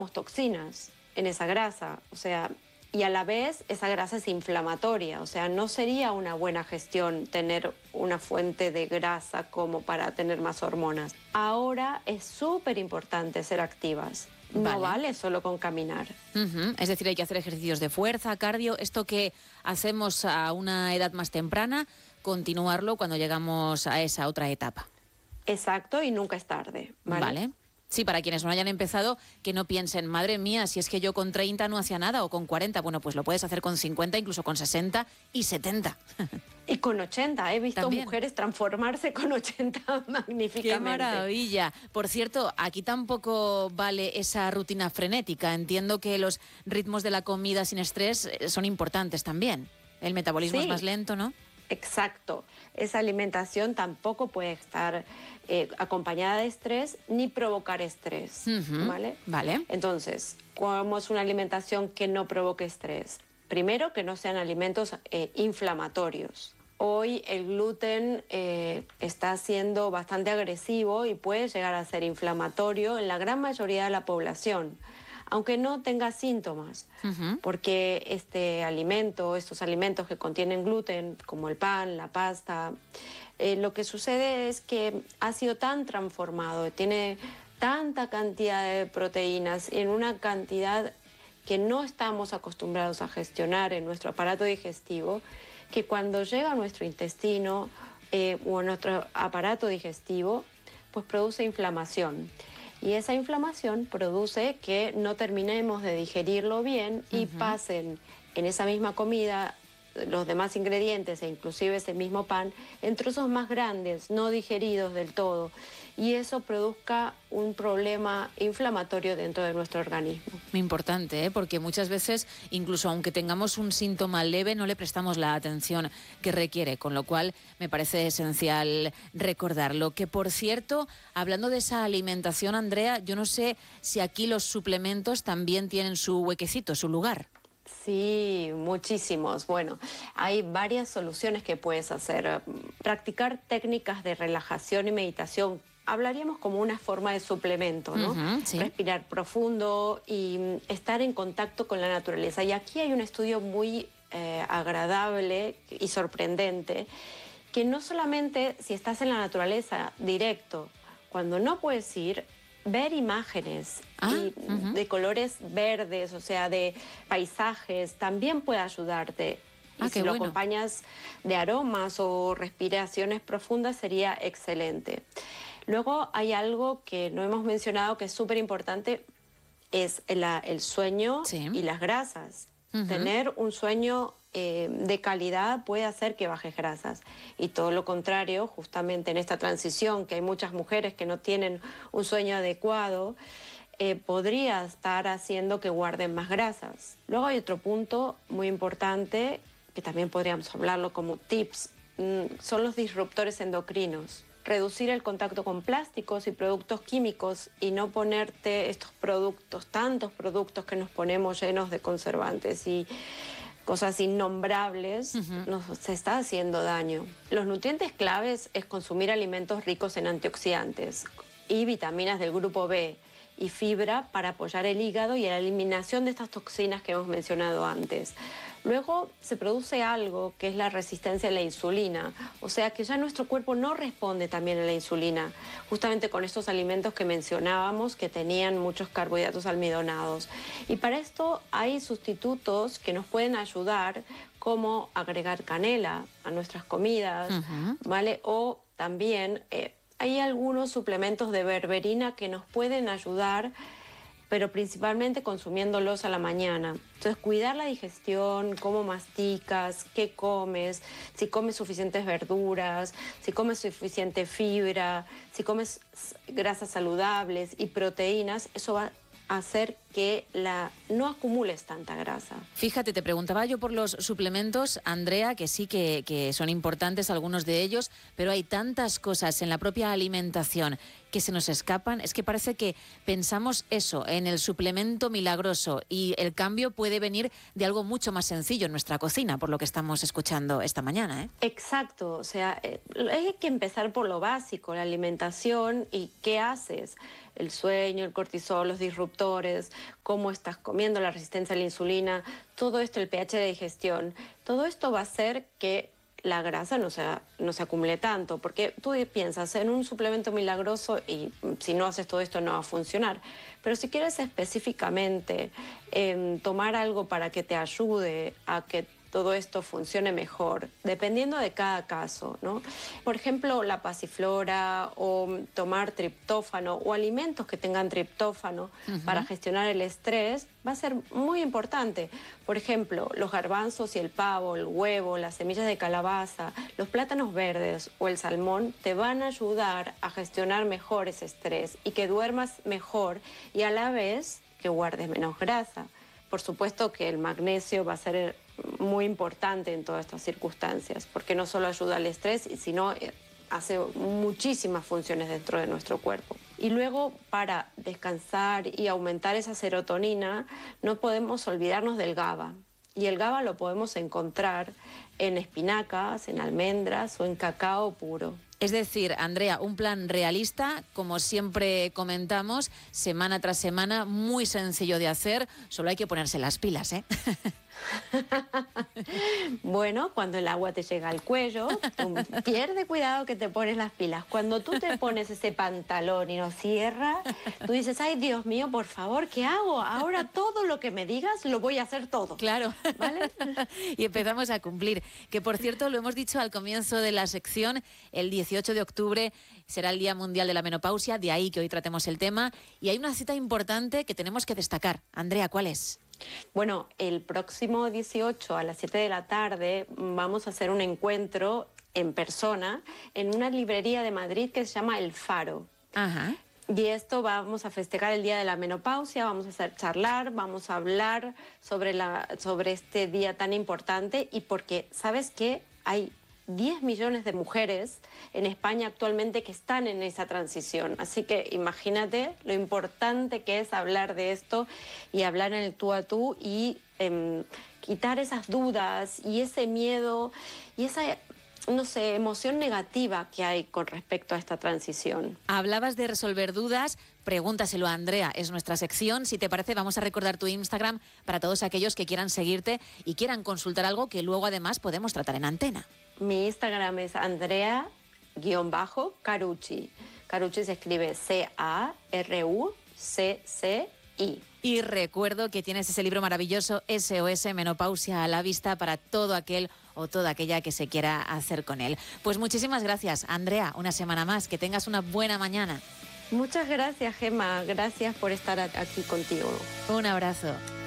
toxinas en esa grasa, o sea, y a la vez esa grasa es inflamatoria, o sea, no sería una buena gestión tener una fuente de grasa como para tener más hormonas. Ahora es súper importante ser activas. No vale solo con caminar. Es decir, hay que hacer ejercicios de fuerza, cardio, esto que hacemos a una edad más temprana, continuarlo cuando llegamos a esa otra etapa. Exacto, y nunca es tarde, ¿vale? Sí, para quienes no hayan empezado, que no piensen, madre mía, si es que yo con 30 no hacía nada o con 40, bueno, pues lo puedes hacer con 50, incluso con 60 y 70. Y con 80, he visto También. mujeres transformarse con 80 magníficamente. ¡Qué maravilla! Por cierto, aquí tampoco vale esa rutina frenética. Entiendo que los ritmos de la comida sin estrés son importantes también. El metabolismo es más lento, ¿no? Exacto. Esa alimentación tampoco puede estar acompañada de estrés ni provocar estrés, ¿vale? Vale. Entonces, ¿cómo es una alimentación que no provoque estrés? Primero, que no sean alimentos inflamatorios. Hoy el gluten está siendo bastante agresivo y puede llegar a ser inflamatorio en la gran mayoría de la población, aunque no tenga síntomas, porque estos alimentos que contienen gluten, como el pan, la pasta, lo que sucede es que ha sido tan transformado, tiene tanta cantidad de proteínas en una cantidad que no estamos acostumbrados a gestionar en nuestro aparato digestivo, que cuando llega a nuestro intestino o a nuestro aparato digestivo, pues produce inflamación. Y esa inflamación produce que no terminemos de digerirlo bien y pasen en esa misma comida los demás ingredientes e inclusive ese mismo pan en trozos más grandes, no digeridos del todo. Y eso produzca un problema inflamatorio dentro de nuestro organismo. Muy importante, porque muchas veces, incluso aunque tengamos un síntoma leve, no le prestamos la atención que requiere, con lo cual me parece esencial recordarlo. Que, por cierto, hablando de esa alimentación, Andrea, yo no sé si aquí los suplementos también tienen su huequecito, su lugar. Sí, muchísimos. Bueno, hay varias soluciones que puedes hacer. Practicar técnicas de relajación y meditación. Hablaríamos como una forma de suplemento, ¿no? Sí. Respirar profundo y estar en contacto con la naturaleza. Y aquí hay un estudio muy agradable y sorprendente, que no solamente si estás en la naturaleza directo, cuando no puedes ir, ver imágenes de colores verdes, o sea, de paisajes, también puede ayudarte. Y si lo acompañas de aromas o respiraciones profundas, sería excelente. Luego hay algo que no hemos mencionado que es súper importante, es el sueño y las grasas. Tener un sueño de calidad puede hacer que bajes grasas. Y todo lo contrario, justamente en esta transición, que hay muchas mujeres que no tienen un sueño adecuado, podría estar haciendo que guarden más grasas. Luego hay otro punto muy importante, que también podríamos hablarlo como tips, son los disruptores endocrinos. Reducir el contacto con plásticos y productos químicos y no ponerte estos productos, tantos productos que nos ponemos llenos de conservantes y cosas innombrables, nos está haciendo daño. Los nutrientes claves es consumir alimentos ricos en antioxidantes y vitaminas del grupo B y fibra para apoyar el hígado y la eliminación de estas toxinas que hemos mencionado antes. Luego se produce algo que es la resistencia a la insulina, o sea que ya nuestro cuerpo no responde también a la insulina, justamente con estos alimentos que mencionábamos que tenían muchos carbohidratos almidonados. Y para esto hay sustitutos que nos pueden ayudar, como agregar canela a nuestras comidas, ¿vale? O también hay algunos suplementos de berberina que nos pueden ayudar, pero principalmente consumiéndolos a la mañana. Entonces, cuidar la digestión, cómo masticas, qué comes, si comes suficientes verduras, si comes suficiente fibra, si comes grasas saludables y proteínas, eso va a hacer que no acumules tanta grasa. Fíjate, te preguntaba yo por los suplementos, Andrea, que sí que son importantes algunos de ellos, pero hay tantas cosas en la propia alimentación que se nos escapan. Es que parece que pensamos eso, en el suplemento milagroso, y el cambio puede venir de algo mucho más sencillo en nuestra cocina, por lo que estamos escuchando esta mañana, ¿eh? Exacto, o sea, hay que empezar por lo básico, la alimentación y qué haces. el sueño, el cortisol, los disruptores, cómo estás comiendo, la resistencia a la insulina, todo esto, el pH de digestión, todo esto va a hacer que la grasa no se acumule tanto, porque tú piensas en un suplemento milagroso y si no haces todo esto no va a funcionar. Pero si quieres específicamente tomar algo para que te ayude a que todo esto funcione mejor, dependiendo de cada caso, ¿no? Por ejemplo, la pasiflora o tomar triptófano o alimentos que tengan triptófano para gestionar el estrés va a ser muy importante. Por ejemplo, los garbanzos y el pavo, el huevo, las semillas de calabaza, los plátanos verdes o el salmón te van a ayudar a gestionar mejor ese estrés y que duermas mejor y a la vez que guardes menos grasa. Por supuesto que el magnesio va a ser muy importante en todas estas circunstancias, porque no solo ayuda al estrés, sino hace muchísimas funciones dentro de nuestro cuerpo. Y luego, para descansar y aumentar esa serotonina, no podemos olvidarnos del GABA. Y el GABA lo podemos encontrar en espinacas, en almendras o en cacao puro. Es decir, Andrea, un plan realista, como siempre comentamos, semana tras semana, muy sencillo de hacer, solo hay que ponerse las pilas, ¿eh? Bueno, cuando el agua te llega al cuello, tú pierde cuidado que te pones las pilas. Cuando tú te pones ese pantalón y no cierra, tú dices, ay, Dios mío, por favor, ¿qué hago? Ahora todo lo que me digas lo voy a hacer todo. Claro. ¿Vale? Y empezamos a cumplir. Que, por cierto, lo hemos dicho al comienzo de la sección, el 18 de octubre será el Día Mundial de la Menopausia, de ahí que hoy tratemos el tema. Y hay una cita importante que tenemos que destacar. Andrea, ¿cuál es? Bueno, el próximo 18 a las 7 de la tarde vamos a hacer un encuentro en persona en una librería de Madrid que se llama El Faro. Ajá. Y esto vamos a festejar el Día de la Menopausia, vamos a hacer charlar, vamos a hablar sobre este día tan importante y porque, ¿sabes qué? Hay 10 millones de mujeres en España actualmente que están en esa transición. Así que imagínate lo importante que es hablar de esto y hablar en el tú a tú y quitar esas dudas y ese miedo y esa, no sé, emoción negativa que hay con respecto a esta transición. Hablabas de resolver dudas, pregúntaselo a Andrea, es nuestra sección. Si te parece, vamos a recordar tu Instagram para todos aquellos que quieran seguirte y quieran consultar algo que luego además podemos tratar en antena. Mi Instagram es Andrea_Carucci. Carucci se escribe C-A-R-U-C-C-I. Y recuerdo que tienes ese libro maravilloso, SOS Menopausia a la vista, para todo aquel o toda aquella que se quiera hacer con él. Pues muchísimas gracias, Andrea, una semana más. Que tengas una buena mañana. Muchas gracias, Gemma. Gracias por estar aquí contigo. Un abrazo.